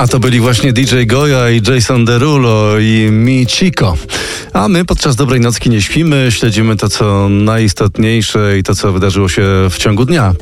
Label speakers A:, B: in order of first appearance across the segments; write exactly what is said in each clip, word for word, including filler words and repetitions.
A: A to byli właśnie D J Goya i Jason Derulo i Mi Chico. A my podczas Dobrej Nocki nie śpimy, śledzimy to, co najistotniejsze i to, co wydarzyło się w ciągu dnia.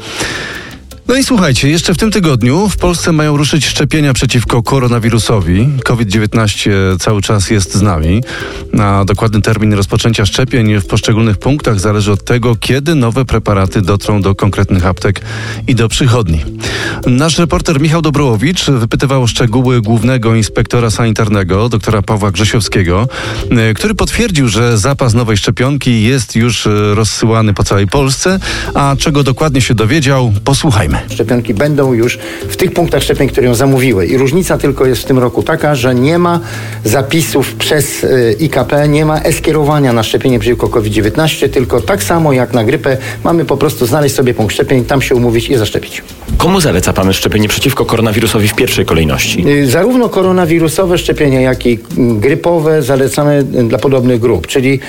A: No i słuchajcie, jeszcze w tym tygodniu w Polsce mają ruszyć szczepienia przeciwko koronawirusowi. COVID dziewiętnaście cały czas jest z nami. A dokładny termin rozpoczęcia szczepień w poszczególnych punktach zależy od tego, kiedy nowe preparaty dotrą do konkretnych aptek i do przychodni. Nasz reporter Michał Dobrołowicz wypytywał szczegóły głównego inspektora sanitarnego, doktora Pawła Grzesiowskiego, który potwierdził, że zapas nowej szczepionki jest już rozsyłany po całej Polsce. A czego dokładnie się dowiedział, posłuchajmy.
B: Szczepionki będą już w tych punktach szczepień, które ją zamówiły. I różnica tylko jest w tym roku taka, że nie ma zapisów przez I K P, nie ma e-skierowania na szczepienie przeciwko COVID dziewiętnaście, tylko tak samo jak na grypę mamy po prostu znaleźć sobie punkt szczepień, tam się umówić i zaszczepić.
C: Komu zaleca pan szczepienie przeciwko koronawirusowi w pierwszej kolejności?
B: Zarówno koronawirusowe szczepienia, jak i grypowe zalecamy dla podobnych grup, czyli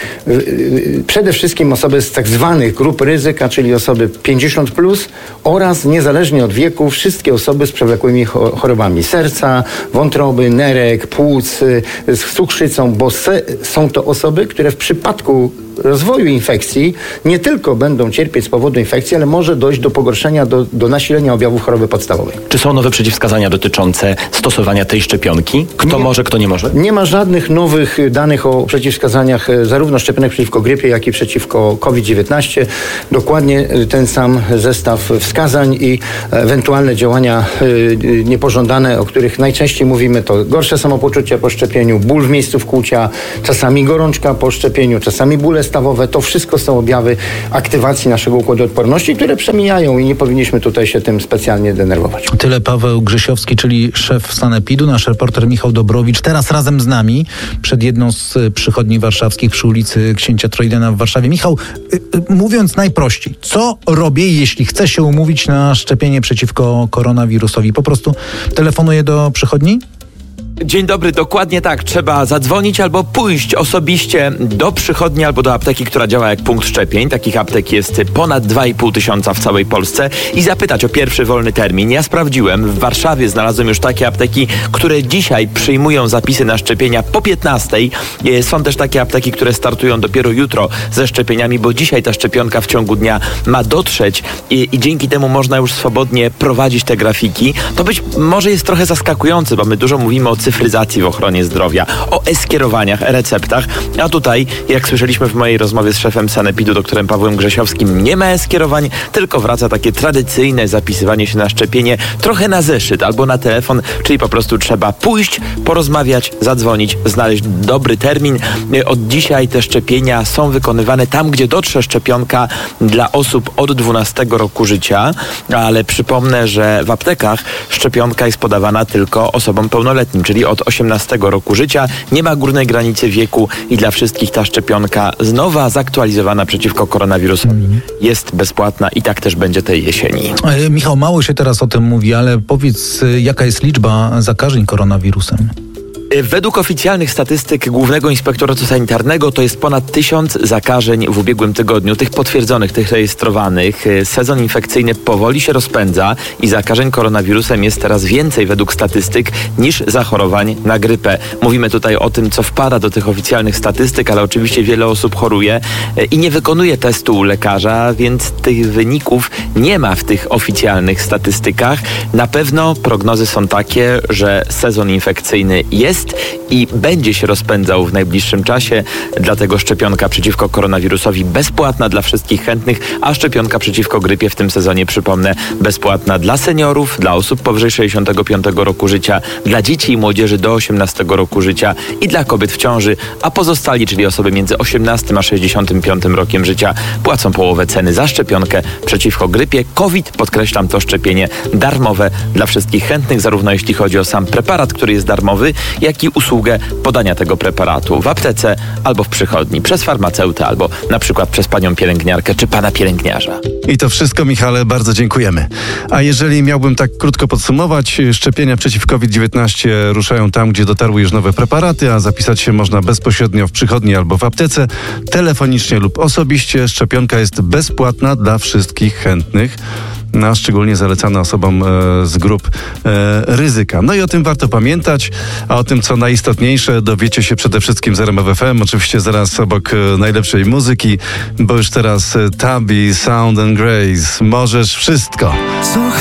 B: przede wszystkim osoby z tak zwanych grup ryzyka, czyli osoby pięćdziesiąt plus oraz niezależnie od wieku wszystkie osoby z przewlekłymi chorobami serca, wątroby, nerek, płuc, z cukrzycą, bo są to osoby, które w przypadku rozwoju infekcji nie tylko będą cierpieć z powodu infekcji, ale może dojść do pogorszenia, do, do nasilenia objawów choroby podstawowej.
C: Czy są nowe przeciwwskazania dotyczące stosowania tej szczepionki? Kto nie, może, kto nie może?
B: Nie ma żadnych nowych danych o przeciwwskazaniach zarówno szczepionek przeciwko grypie, jak i przeciwko COVID dziewiętnaście. Dokładnie ten sam zestaw wskazań i ewentualne działania niepożądane, o których najczęściej mówimy, to gorsze samopoczucie po szczepieniu, ból w miejscu wkłucia, czasami gorączka po szczepieniu, czasami bóle stawowe. To wszystko są objawy aktywacji naszego układu odporności, które przemijają i nie powinniśmy tutaj się tym specjalnie denerwować.
D: Tyle Paweł Grzesiowski, czyli szef sanepidu, nasz reporter Michał Dobrowicz, teraz razem z nami przed jedną z przychodni warszawskich przy ulicy Księcia Trojdena w Warszawie. Michał, mówiąc najprościej, co robię, jeśli chcę się umówić na szczepienie przeciwko koronawirusowi? Po prostu telefonuję do przychodni?
E: Dzień dobry, dokładnie tak. Trzeba zadzwonić albo pójść osobiście do przychodni albo do apteki, która działa jak punkt szczepień. Takich aptek jest ponad dwa i pół tysiąca w całej Polsce i zapytać o pierwszy wolny termin. Ja sprawdziłem, w Warszawie znalazłem już takie apteki, które dzisiaj przyjmują zapisy na szczepienia po piętnastej. Są też takie apteki, które startują dopiero jutro ze szczepieniami, bo dzisiaj ta szczepionka w ciągu dnia ma dotrzeć i, i dzięki temu można już swobodnie prowadzić te grafiki. To być może jest trochę zaskakujące, bo my dużo mówimy o cyfryzacji w ochronie zdrowia, o e-skierowaniach, e-receptach, a tutaj, jak słyszeliśmy w mojej rozmowie z szefem sanepidu, doktorem Pawłem Grzesiowskim, nie ma e-skierowań, tylko wraca takie tradycyjne zapisywanie się na szczepienie, trochę na zeszyt albo na telefon, czyli po prostu trzeba pójść, porozmawiać, zadzwonić, znaleźć dobry termin. Od dzisiaj te szczepienia są wykonywane tam, gdzie dotrze szczepionka dla osób od dwunastego roku życia, ale przypomnę, że w aptekach szczepionka jest podawana tylko osobom pełnoletnim, czyli od osiemnastego roku życia. Nie ma górnej granicy wieku i dla wszystkich ta szczepionka z nowa, zaktualizowana przeciwko koronawirusowi mm. jest bezpłatna i tak też będzie tej jesieni.
D: E, Michał, mało się teraz o tym mówi, ale powiedz, jaka jest liczba zakażeń koronawirusem?
E: Według oficjalnych statystyk Głównego Inspektoratu Sanitarnego to jest ponad tysiąc zakażeń w ubiegłym tygodniu, tych potwierdzonych, tych rejestrowanych. Sezon infekcyjny powoli się rozpędza i zakażeń koronawirusem jest teraz więcej według statystyk niż zachorowań na grypę. Mówimy tutaj o tym, co wpada do tych oficjalnych statystyk, ale oczywiście wiele osób choruje i nie wykonuje testu u lekarza, więc tych wyników nie ma w tych oficjalnych statystykach. Na pewno prognozy są takie, że sezon infekcyjny jest i będzie się rozpędzał w najbliższym czasie, dlatego szczepionka przeciwko koronawirusowi bezpłatna dla wszystkich chętnych, a szczepionka przeciwko grypie w tym sezonie, przypomnę, bezpłatna dla seniorów, dla osób powyżej sześćdziesiątego piątego roku życia, dla dzieci i młodzieży do osiemnastego roku życia i dla kobiet w ciąży, a pozostali, czyli osoby między osiemnastym a sześćdziesiątym piątym rokiem życia, płacą połowę ceny za szczepionkę przeciwko grypie. COVID, podkreślam, to szczepienie darmowe dla wszystkich chętnych, zarówno jeśli chodzi o sam preparat, który jest darmowy, jak i usługę podania tego preparatu w aptece albo w przychodni, przez farmaceutę albo na przykład przez panią pielęgniarkę czy pana pielęgniarza.
A: I to wszystko, Michale, bardzo dziękujemy. A jeżeli miałbym tak krótko podsumować, szczepienia przeciw COVID dziewiętnaście ruszają tam, gdzie dotarły już nowe preparaty, a zapisać się można bezpośrednio w przychodni albo w aptece, telefonicznie lub osobiście. Szczepionka jest bezpłatna dla wszystkich chętnych. a szczególnie zalecane osobom e, z grup e, ryzyka. No i o tym warto pamiętać, a o tym, co najistotniejsze, dowiecie się przede wszystkim z R M F F M, oczywiście zaraz obok e, najlepszej muzyki, bo już teraz e, Tabby, Sound and Grace. Możesz wszystko.